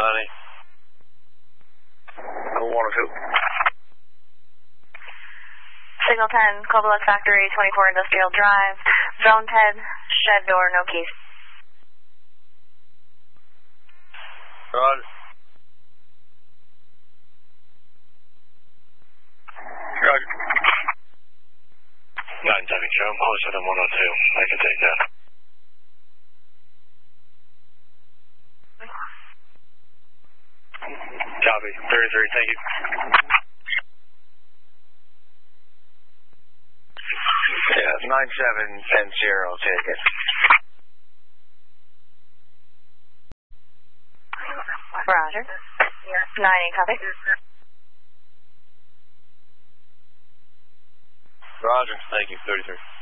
90. I want to. Signal 10, Cobalt Factory, 24 Industrial Drive. Zone 10, shed door, no keys. Roger. Roger. 970, show him closer than 102. I can take that. Copy. 33, thank you. Yeah, 9710, take it. Roger. 9-8, copy. Roger, thank you. 33.